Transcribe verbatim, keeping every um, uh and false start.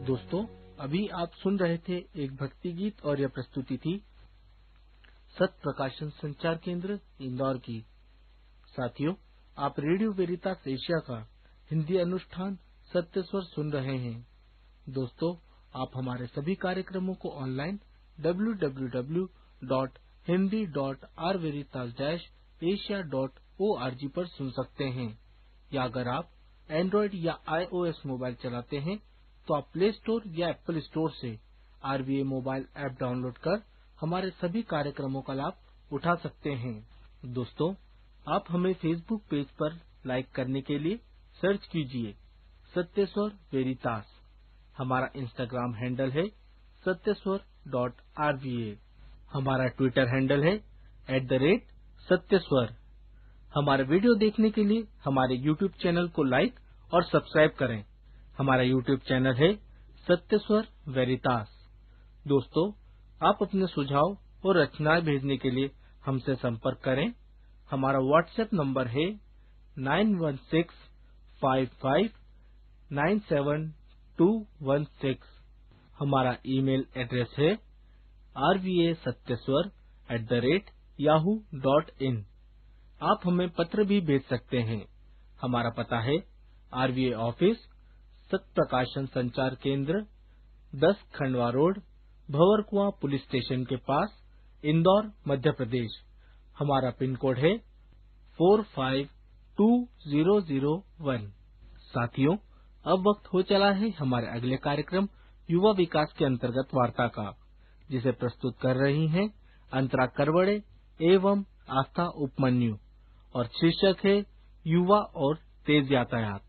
दोस्तों, अभी आप सुन रहे थे एक भक्ति गीत और यह प्रस्तुति थी सत्य प्रकाशन संचार केंद्र इंदौर की। साथियों, आप रेडियो वेरितास एशिया का हिंदी अनुष्ठान सत्य स्वर सुन रहे हैं। दोस्तों, आप हमारे सभी कार्यक्रमों को online W W W dot Hindi dot are वेरितास dash Asia dot O R G पर सुन सकते हैं, या अगर आप एंड्रॉयड या आई ओ एस मोबाइल चलाते हैं तो आप प्ले स्टोर या एप्पल स्टोर से are V A mobile app download कर हमारे सभी कार्यक्रमों का लाभ उठा सकते हैं। दोस्तों, आप हमें फेसबुक पेज पर लाइक करने के लिए सर्च कीजिए सत्य स्वर वेरितास। हमारा इंस्टाग्राम हैंडल है सत्य स्वर डॉट आर वी ए। हमारा ट्विटर हैंडल है एट द रेट सत्य स्वर। हमारे वीडियो देखने के लिए हमारे यूट्यूब चैनल को लाइक और सब्सक्राइब करें। हमारा यूट्यूब चैनल है सत्य स्वर वेरितास। दोस्तों, आप अपने सुझाव और रचनाएं भेजने के लिए हमसे संपर्क करें। हमारा व्हाट्सएप नंबर है nine one six five five nine seven to one six. हमारा ईमेल एड्रेस है are V A सत्यस्वर at the rate Yahoo dot in. आप हमें पत्र भी भेज सकते हैं। हमारा पता है आर वी ए ऑफिस, सत्य प्रकाशन संचार केंद्र, दस Khandwa road, Bhanwarkuan police station के पास, इंदौर, मध्य प्रदेश। हमारा पिन कोड है four five to zero zero one. साथियों, अब वक्त हो चला है हमारे अगले कार्यक्रम युवा विकास के अंतर्गत वार्ता का, जिसे प्रस्तुत कर रही हैं अंतरा करवड़े एवं आस्था उपमन्यु, और शीर्षक है युवा और तेज यातायात।